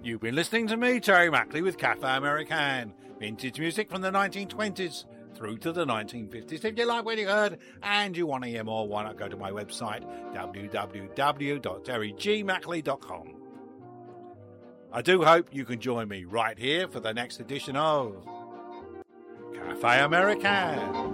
You've been listening to me, Terry Mackley, with Cafe American. Vintage music from the 1920s through to the 1950s. If you like what you heard and you want to hear more, why not go to my website, www.terrygmackley.com. I do hope you can join me right here for the next edition of Cafe American.